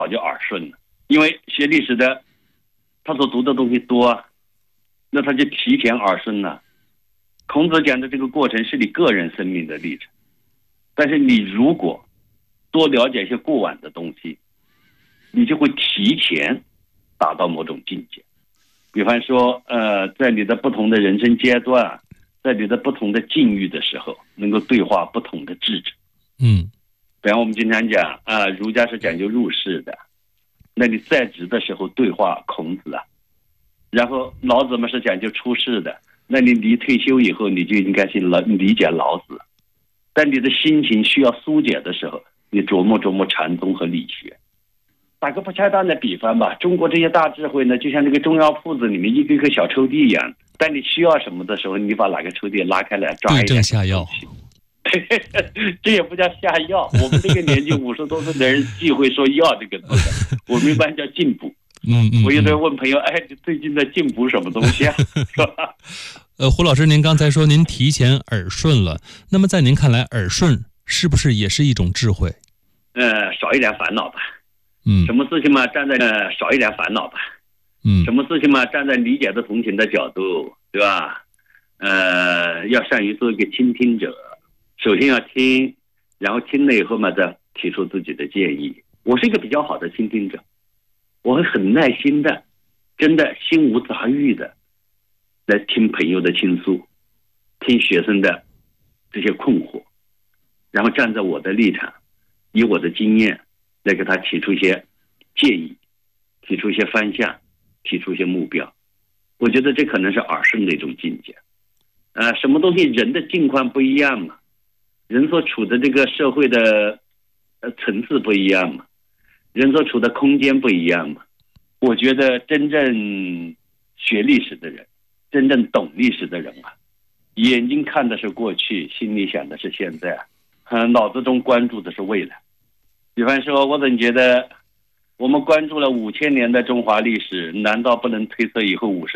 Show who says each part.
Speaker 1: 早就耳顺了，因为学历史的他所读的东西多啊，那他就提前耳顺了。孔子讲的这个过程是你个人生命的历程，但是你如果多了解一些过往的东西，你就会提前达到某种境界。比方说在你的不同的人生阶段，在你的不同的境遇的时候，能够对话不同的智者。比方我们经常讲儒家是讲究入世的，那你在职的时候对话孔子啊，然后老子们是讲究出世的，那你离退休以后你就应该去理解老子。但你的心情需要疏解的时候，你琢磨琢磨禅宗和理学。打个不恰当的比方吧，中国这些大智慧呢，就像这个中药铺子里面一个一个小抽屉一样，当你需要什么的时候，你把哪个抽屉拉开来抓一点，
Speaker 2: 对症下药。
Speaker 1: 这也不叫下药，我们这个年纪50多岁的人忌讳说药这个字，我们一般叫进补。我有时候问朋友，你最近在进补什么东西啊？是吧？
Speaker 2: 胡老师，您刚才说您提前耳顺了，那么在您看来，耳顺是不是也是一种智慧？
Speaker 1: 少一点烦恼吧。什么事情嘛，站在少一点烦恼吧。什么事情嘛，站在理解的同情的角度，对吧？要善于做一个倾听者。首先要听，然后听了以后嘛，再提出自己的建议。我是一个比较好的倾听者，我会很耐心的，真的心无杂欲的来听朋友的倾诉，听学生的这些困惑，然后站在我的立场，以我的经验来给他提出一些建议，提出一些方向，提出一些目标。我觉得这可能是耳顺的一种境界。什么东西人的境况不一样嘛，人所处的这个社会的层次不一样嘛，人所处的空间不一样嘛。我觉得真正学历史的人，真正懂历史的人啊，眼睛看的是过去，心里想的是现在，脑子中关注的是未来。比方说，我总觉得我们关注了5000年的中华历史，难道不能推测以后50